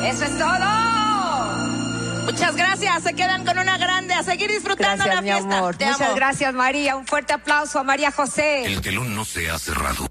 Eso es todo. Muchas gracias. Se quedan con una grande. A seguir disfrutando Gracias, la mi fiesta. amor. Te Muchas amo. gracias, María. Un fuerte aplauso a María José. El telón no se ha cerrado.